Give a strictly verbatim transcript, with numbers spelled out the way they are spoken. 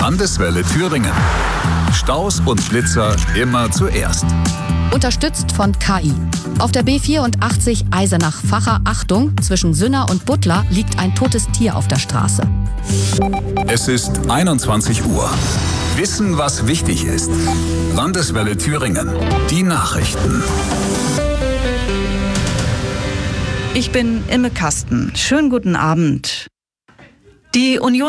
Landeswelle Thüringen. Staus und Blitzer immer zuerst. Unterstützt von K I. Auf der B vierundachtzig Eisenach-Facher, Achtung, zwischen Sünner und Buttlar liegt ein totes Tier auf der Straße. Es ist einundzwanzig Uhr. Wissen, was wichtig ist. Landeswelle Thüringen. Die Nachrichten. Ich bin Imme Kasten. Schönen guten Abend. Die Union